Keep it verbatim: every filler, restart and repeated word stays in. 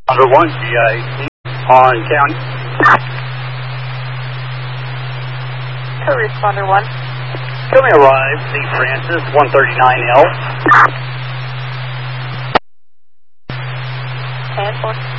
Under one, G I on county. To responder one. Coming arrive, Saint Francis, one thirty-nine L. ten four.